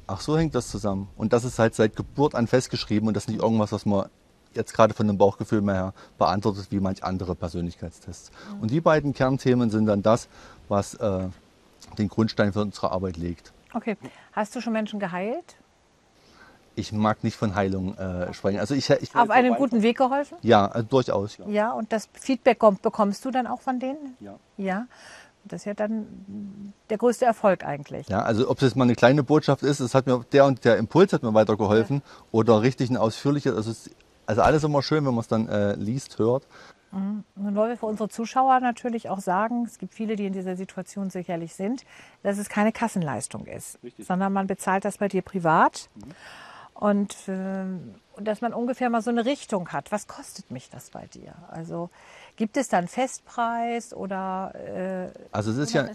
Ach, so hängt das zusammen. Und das ist halt seit Geburt an festgeschrieben und das ist nicht irgendwas, was man jetzt gerade von dem Bauchgefühl mehr beantwortet, wie manch andere Persönlichkeitstests. Und die beiden Kernthemen sind dann das, was den Grundstein für unsere Arbeit legt. Okay. Hast du schon Menschen geheilt? Ich mag nicht von Heilung sprechen. Also ich Auf einen guten Weg geholfen? Ja, durchaus. Ja. Ja, und das Feedback bekommst du dann auch von denen? Ja. Ja. Das ist ja dann der größte Erfolg eigentlich. Ja, also ob es jetzt mal eine kleine Botschaft ist, es hat mir der und der Impuls hat mir weitergeholfen oder richtig ein ausführliches, also alles immer schön, wenn man es dann liest, hört. Nun wollen wir für unsere Zuschauer natürlich auch sagen, es gibt viele, die in dieser Situation sicherlich sind, dass es keine Kassenleistung ist, sondern man bezahlt das bei dir privat. Und dass man ungefähr mal so eine Richtung hat. Was kostet mich das bei dir? Also gibt es da einen Festpreis oder? Also es ist ja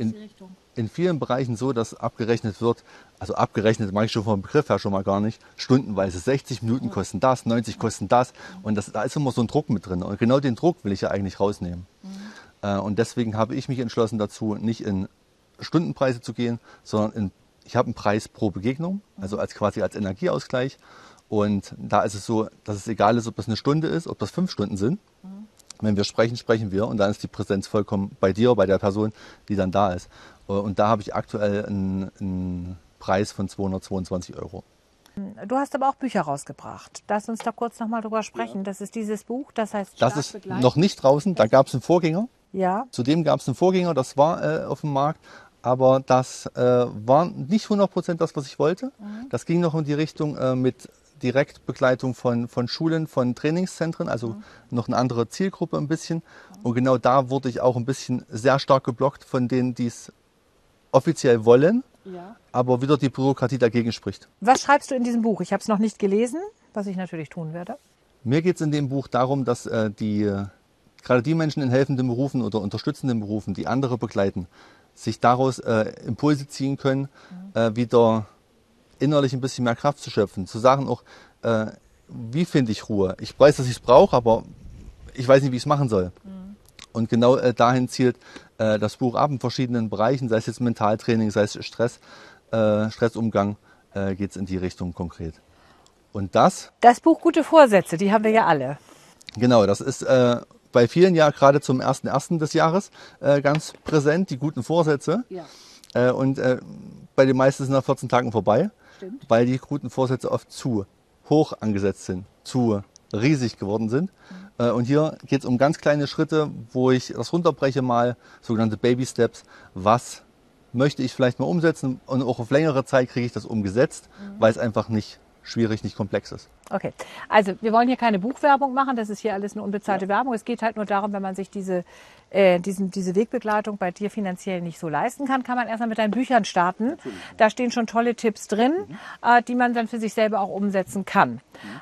in vielen Bereichen so, dass abgerechnet wird, also abgerechnet mache ich schon vom Begriff her schon mal gar nicht, stundenweise 60 Minuten kosten das, 90 kosten das und da ist immer so ein Druck mit drin und genau den Druck will ich ja eigentlich rausnehmen. Und deswegen habe ich mich entschlossen dazu, nicht in Stundenpreise zu gehen, sondern ich habe einen Preis pro Begegnung, also quasi als Energieausgleich. Und da ist es so, dass es egal ist, ob das eine Stunde ist, ob das 5 Stunden sind. Wenn wir sprechen, sprechen wir und dann ist die Präsenz vollkommen bei dir, bei der Person, die dann da ist. Und da habe ich aktuell einen Preis von 222 €. Du hast aber auch Bücher rausgebracht. Lass uns da kurz noch mal drüber sprechen. Das ist dieses Buch, das heißt Das ist noch nicht draußen, da gab es einen Vorgänger. Ja. Zudem gab es einen Vorgänger, das war auf dem Markt. Aber das war nicht 100% das, was ich wollte. Das ging noch in die Richtung mit Direktbegleitung von Schulen, von Trainingszentren, also noch eine andere Zielgruppe ein bisschen. Und genau da wurde ich auch ein bisschen sehr stark geblockt von denen, die es offiziell wollen, aber wieder die Bürokratie dagegen spricht. Was schreibst du in diesem Buch? Ich habe es noch nicht gelesen, was ich natürlich tun werde. Mir geht es in dem Buch darum, dass gerade die Menschen in helfenden Berufen oder unterstützenden Berufen, die andere begleiten, sich daraus Impulse ziehen können, wieder innerlich ein bisschen mehr Kraft zu schöpfen. Zu sagen auch, wie finde ich Ruhe? Ich weiß, dass ich es brauche, aber ich weiß nicht, wie ich es machen soll. Und genau dahin zielt das Buch ab in verschiedenen Bereichen, sei es jetzt Mentaltraining, sei es Stressumgang, geht es in die Richtung konkret. Und das Buch Gute Vorsätze, die haben wir ja alle. Genau, das ist bei vielen ja gerade zum 1.1. des Jahres ganz präsent, die guten Vorsätze. Ja. Und bei den meisten sind nach 14 Tagen vorbei, weil die guten Vorsätze oft zu hoch angesetzt sind, zu riesig geworden sind. Und hier geht es um ganz kleine Schritte, wo ich das runterbreche mal, sogenannte Baby Steps. Was möchte ich vielleicht mal umsetzen und auch auf längere Zeit kriege ich das umgesetzt, weil es einfach nicht schwierig, nicht komplex ist. Okay, also wir wollen hier keine Buchwerbung machen, das ist hier alles eine unbezahlte Werbung. Es geht halt nur darum, wenn man sich diese Wegbegleitung bei dir finanziell nicht so leisten kann, kann man erstmal mit deinen Büchern starten. Da stehen schon tolle Tipps drin, die man dann für sich selber auch umsetzen kann.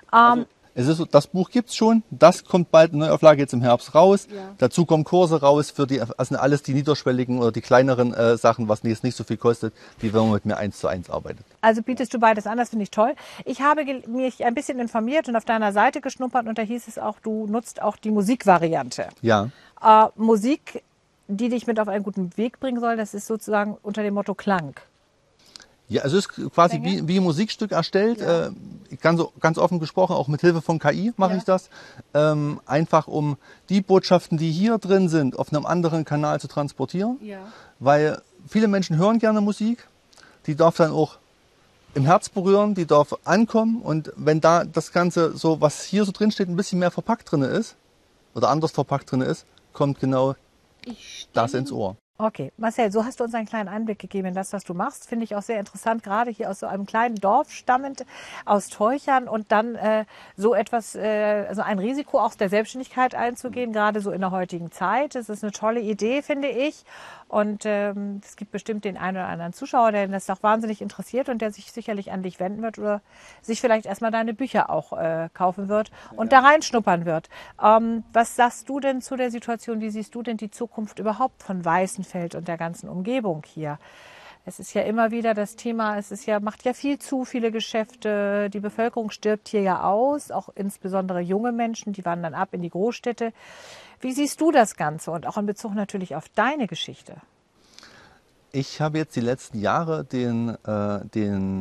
Es ist so, das Buch gibt's schon, das kommt bald, eine Neuauflage jetzt im Herbst raus. Ja. Dazu kommen Kurse raus für also alles die niederschwelligen oder die kleineren Sachen, was jetzt nicht so viel kostet, wie wenn man mit mir 1:1 arbeitet. Also bietest du beides an, das finde ich toll. Ich habe mich ein bisschen informiert und auf deiner Seite geschnuppert und da hieß es auch, du nutzt auch die Musikvariante. Ja. Musik, die dich mit auf einen guten Weg bringen soll, das ist sozusagen unter dem Motto Klang. Ja, also es ist quasi wie ein Musikstück erstellt, ja. Ganz offen gesprochen, auch mit Hilfe von KI mache ich das, einfach um die Botschaften, die hier drin sind, auf einem anderen Kanal zu transportieren, weil viele Menschen hören gerne Musik, die darf dann auch im Herz berühren, die darf ankommen und wenn da das Ganze, so was hier so drin steht, ein bisschen mehr verpackt drin ist oder anders verpackt drin ist, kommt genau das ins Ohr. Okay, Marcel, so hast du uns einen kleinen Einblick gegeben in das, was du machst. Finde ich auch sehr interessant, gerade hier aus so einem kleinen Dorf stammend, aus Teuchern und dann so etwas, also ein Risiko auch der Selbstständigkeit einzugehen, gerade so in der heutigen Zeit. Das ist eine tolle Idee, finde ich. Und es gibt bestimmt den einen oder anderen Zuschauer, der das doch wahnsinnig interessiert und der sich sicherlich an dich wenden wird oder sich vielleicht erstmal deine Bücher auch kaufen wird und da reinschnuppern wird. Was sagst du denn zu der Situation? Wie siehst du denn die Zukunft überhaupt von Weißenfeld und der ganzen Umgebung hier? Es ist ja immer wieder das Thema, macht ja viel zu viele Geschäfte. Die Bevölkerung stirbt hier ja aus, auch insbesondere junge Menschen, die wandern ab in die Großstädte. Wie siehst du das Ganze und auch in Bezug natürlich auf deine Geschichte? Ich habe jetzt die letzten Jahre den